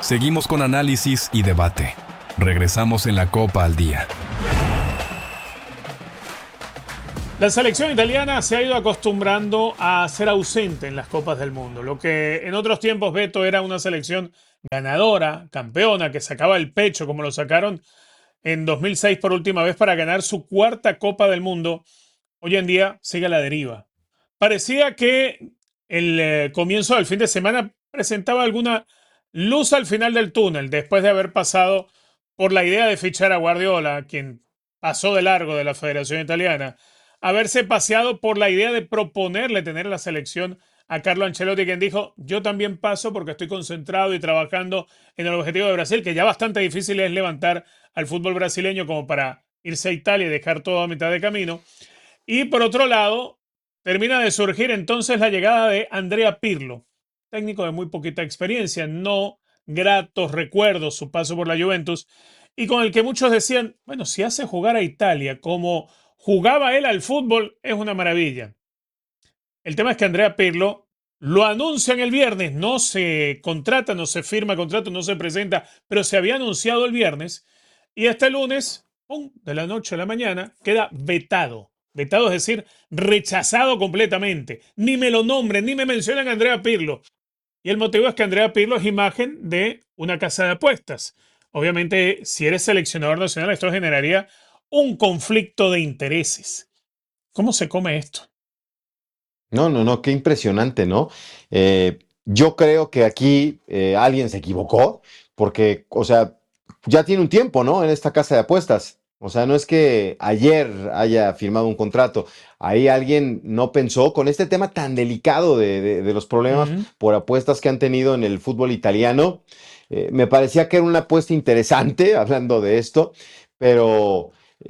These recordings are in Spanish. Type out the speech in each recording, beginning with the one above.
Seguimos con análisis y debate. Regresamos en la Copa al Día. La selección italiana se ha ido acostumbrando a ser ausente en las Copas del Mundo. Lo que en otros tiempos, Beto, era una selección ganadora, campeona, que sacaba el pecho como lo sacaron en 2006 por última vez para ganar su cuarta Copa del Mundo, hoy en día sigue a la deriva. Parecía que el comienzo del fin de semana presentaba alguna luz al final del túnel, después de haber pasado por la idea de fichar a Guardiola, quien pasó de largo de la Federación Italiana, haberse paseado por la idea de proponerle tener la selección a Carlo Ancelotti, quien dijo: yo también paso porque estoy concentrado y trabajando en el objetivo de Brasil, que ya bastante difícil es levantar al fútbol brasileño como para irse a Italia y dejar todo a mitad de camino. Y por otro lado, termina de surgir entonces la llegada de Andrea Pirlo, técnico de muy poquita experiencia, no gratos recuerdos su paso por la Juventus, y con el que muchos decían, bueno, si hace jugar a Italia como jugaba él al fútbol, es una maravilla. El tema es que Andrea Pirlo lo anuncian el viernes, no se contrata, no se firma contrato, no se presenta, pero se había anunciado el viernes, y este lunes, ¡pum!, de la noche a la mañana, queda vetado. Vetado es decir, rechazado completamente. Ni me lo nombren, ni me mencionan a Andrea Pirlo. Y el motivo es que Andrea Pirlo es imagen de una casa de apuestas. Obviamente, si eres seleccionador nacional, esto generaría un conflicto de intereses. ¿Cómo se come esto? No, qué impresionante, ¿no? Yo creo que aquí alguien se equivocó, porque, o sea, ya tiene un tiempo, ¿no? En esta casa de apuestas. O sea, no es que ayer haya firmado un contrato. Ahí alguien no pensó con este tema tan delicado de los problemas por apuestas que han tenido en el fútbol italiano. Me parecía que era una apuesta interesante, hablando de esto, pero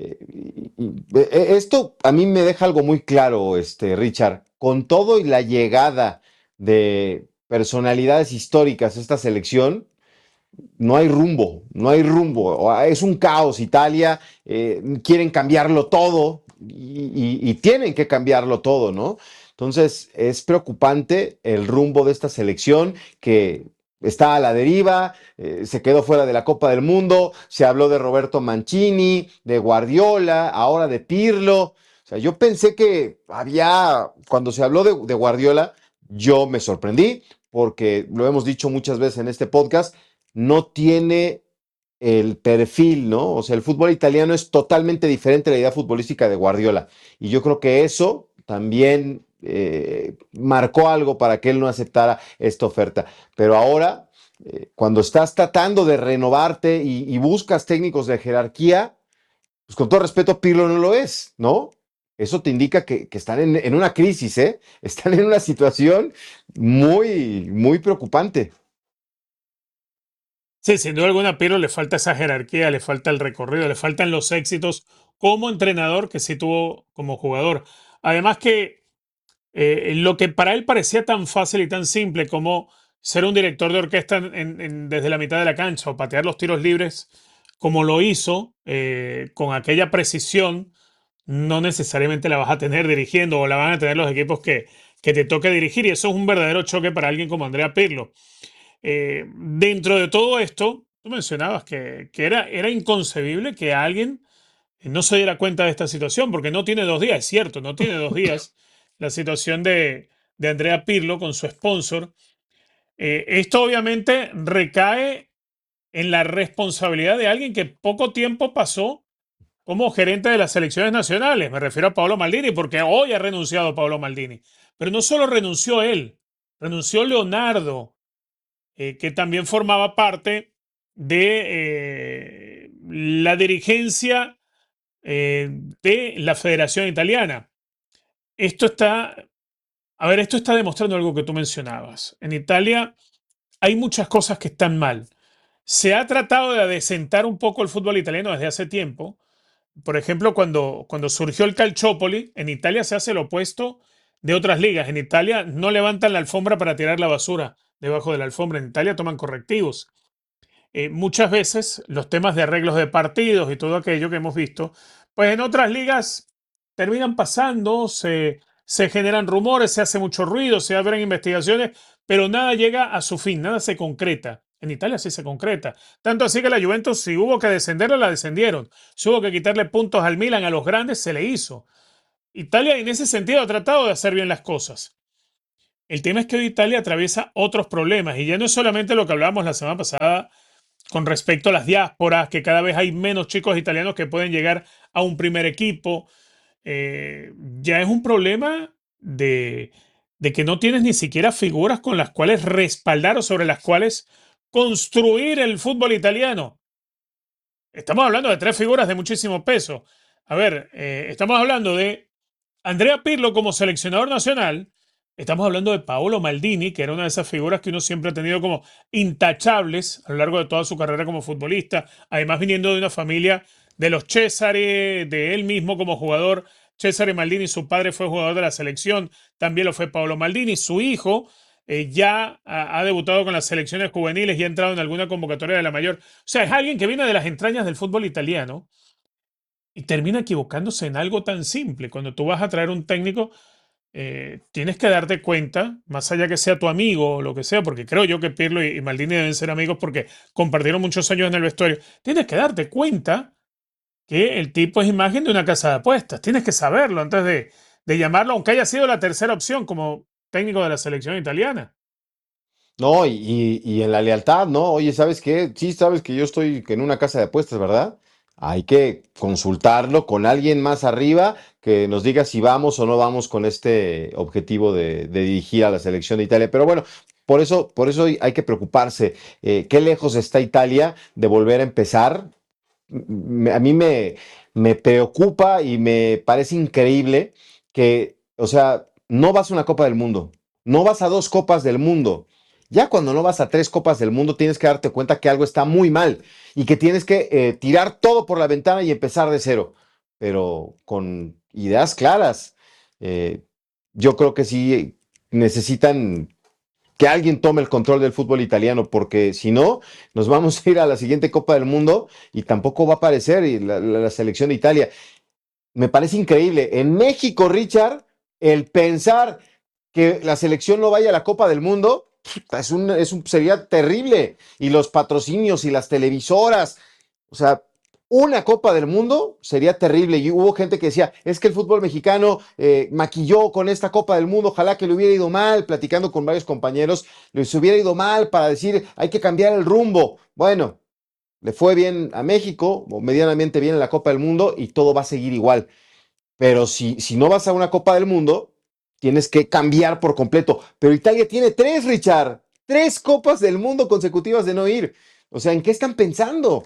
esto a mí me deja algo muy claro, Richard. Con todo y la llegada de personalidades históricas a esta selección, no hay rumbo, no hay rumbo. Es un caos. Italia, quieren cambiarlo todo y tienen que cambiarlo todo, ¿no? Entonces es preocupante el rumbo de esta selección que está a la deriva, se quedó fuera de la Copa del Mundo, se habló de Roberto Mancini, de Guardiola, ahora de Pirlo. O sea, yo pensé que cuando se habló de Guardiola, yo me sorprendí, porque lo hemos dicho muchas veces en este podcast, no tiene el perfil, ¿no? O sea, el fútbol italiano es totalmente diferente a la idea futbolística de Guardiola. Y yo creo que eso también marcó algo para que él no aceptara esta oferta. Pero ahora, cuando estás tratando de renovarte y buscas técnicos de jerarquía, pues con todo respeto, Pirlo no lo es, ¿no? Eso te indica que están en una crisis, ¿eh? Están en una situación muy, muy preocupante. Sí, sin duda alguna, a Pirlo le falta esa jerarquía, le falta el recorrido, le faltan los éxitos como entrenador que sí tuvo como jugador. Además que lo que para él parecía tan fácil y tan simple como ser un director de orquesta desde la mitad de la cancha o patear los tiros libres, como lo hizo, con aquella precisión, no necesariamente la vas a tener dirigiendo o la van a tener los equipos que te toque dirigir. Y eso es un verdadero choque para alguien como Andrea Pirlo. Dentro de todo esto, tú mencionabas que era inconcebible que alguien no se diera cuenta de esta situación, porque no tiene 2 días, es cierto, no tiene 2 días la situación de Andrea Pirlo con su sponsor. Esto obviamente recae en la responsabilidad de alguien que poco tiempo pasó como gerente de las selecciones nacionales. Me refiero a Paolo Maldini, porque hoy ha renunciado Paolo Maldini. Pero no solo renunció él, renunció Leonardo, que también formaba parte de la dirigencia de la Federación Italiana. Esto está, esto está demostrando algo que tú mencionabas. En Italia hay muchas cosas que están mal. Se ha tratado de adecentar un poco el fútbol italiano desde hace tiempo. Por ejemplo, cuando surgió el Calciopoli, en Italia se hace lo opuesto de otras ligas. En Italia no levantan la alfombra para tirar la basura debajo de la alfombra. En Italia toman correctivos. Muchas veces los temas de arreglos de partidos y todo aquello que hemos visto, pues en otras ligas terminan pasando, se generan rumores, se hace mucho ruido, se abren investigaciones, pero nada llega a su fin, nada se concreta. En Italia sí se concreta. Tanto así que la Juventus, si hubo que descenderla, la descendieron. Si hubo que quitarle puntos al Milan, a los grandes, se le hizo. Italia en ese sentido ha tratado de hacer bien las cosas. El tema es que hoy Italia atraviesa otros problemas y ya no es solamente lo que hablábamos la semana pasada con respecto a las diásporas, que cada vez hay menos chicos italianos que pueden llegar a un primer equipo. Ya es un problema de que no tienes ni siquiera figuras con las cuales respaldar o sobre las cuales construir el fútbol italiano. Estamos hablando de 3 figuras de muchísimo peso. A ver, estamos hablando de Andrea Pirlo como seleccionador nacional. Estamos hablando de Paolo Maldini, que era una de esas figuras que uno siempre ha tenido como intachables a lo largo de toda su carrera como futbolista. Además, viniendo de una familia de los Cesare, de él mismo como jugador. Cesare Maldini, su padre fue jugador de la selección, también lo fue Paolo Maldini. Su hijo ya ha debutado con las selecciones juveniles y ha entrado en alguna convocatoria de la mayor. O sea, es alguien que viene de las entrañas del fútbol italiano y termina equivocándose en algo tan simple. Cuando tú vas a traer un técnico, tienes que darte cuenta, más allá que sea tu amigo o lo que sea, porque creo yo que Pirlo y Maldini deben ser amigos porque compartieron muchos años en el vestuario. Tienes que darte cuenta que el tipo es imagen de una casa de apuestas. Tienes que saberlo antes de llamarlo, aunque haya sido la tercera opción como técnico de la selección italiana. No, y en la lealtad, ¿no? Oye, ¿sabes qué? Sí, sabes que yo estoy en una casa de apuestas, ¿verdad? Hay que consultarlo con alguien más arriba que nos diga si vamos o no vamos con este objetivo de dirigir a la selección de Italia. Pero bueno, por eso hay que preocuparse. ¿Qué lejos está Italia de volver a empezar? A mí me preocupa y me parece increíble que, o sea, no vas a una Copa del Mundo, no vas a 2 Copas del Mundo. Ya cuando no vas a 3 Copas del Mundo, tienes que darte cuenta que algo está muy mal y que tienes que tirar todo por la ventana y empezar de cero, pero con ideas claras. Eh, yo creo que sí necesitan que alguien tome el control del fútbol italiano, porque si no, nos vamos a ir a la siguiente Copa del Mundo y tampoco va a aparecer la selección de Italia. Me parece increíble. En México, Richard, el pensar que la selección no vaya a la Copa del Mundo sería terrible. Y los patrocinios y las televisoras, o sea, una Copa del Mundo sería terrible. Y hubo gente que decía, es que el fútbol mexicano maquilló con esta Copa del Mundo, ojalá que le hubiera ido mal, platicando con varios compañeros, les hubiera ido mal para decir, hay que cambiar el rumbo. Bueno, le fue bien a México, o medianamente bien en la Copa del Mundo, y todo va a seguir igual. Pero si no vas a una Copa del Mundo, tienes que cambiar por completo. Pero Italia tiene 3, Richard. 3 Copas del Mundo consecutivas de no ir. O sea, ¿en qué están pensando?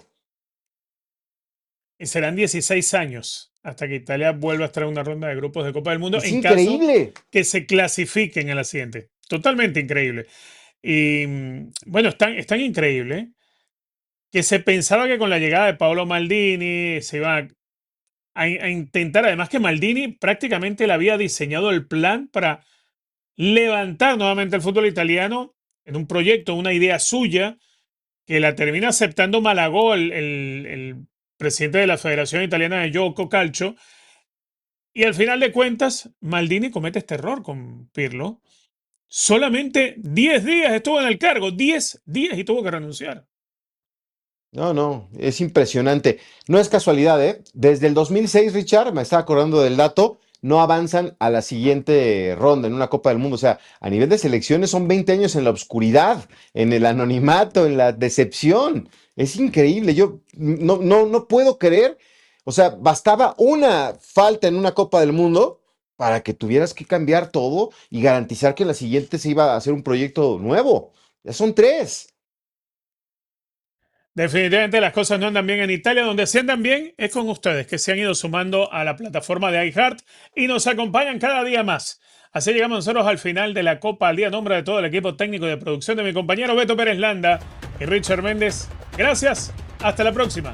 Y serán 16 años hasta que Italia vuelva a estar en una ronda de grupos de Copa del Mundo Es en increíble. caso que se clasifiquen en la siguiente. Totalmente increíble. Y bueno, es tan increíble que se pensaba que con la llegada de Paolo Maldini se iba a intentar, además que Maldini prácticamente le había diseñado el plan para levantar nuevamente el fútbol italiano en un proyecto, una idea suya, que la termina aceptando Malagó, el presidente de la Federación Italiana de Gioco Calcio, y al final de cuentas, Maldini comete este error con Pirlo. Solamente 10 días estuvo en el cargo, 10 días y tuvo que renunciar. No, es impresionante. No es casualidad, ¿eh? Desde el 2006, Richard, me estaba acordando del dato, no avanzan a la siguiente ronda en una Copa del Mundo. O sea, a nivel de selecciones son 20 años en la oscuridad, en el anonimato, en la decepción. Es increíble. Yo no puedo creer. O sea, bastaba una falta en una Copa del Mundo para que tuvieras que cambiar todo y garantizar que en la siguiente se iba a hacer un proyecto nuevo. Ya son 3. Definitivamente las cosas no andan bien en Italia. Donde sí andan bien es con ustedes, que se han ido sumando a la plataforma de iHeart y nos acompañan cada día más. Así llegamos nosotros al final de la Copa al Día. En nombre de todo el equipo técnico de producción de mi compañero Beto Pérez Landa y Richard Méndez. Gracias. Hasta la próxima.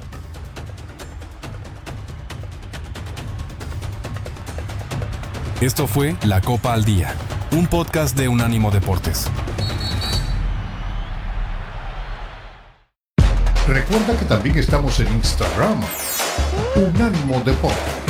Esto fue La Copa al Día, un podcast de Unánimo Deportes. Recuerda que también estamos en Instagram, Unánimo Deportes.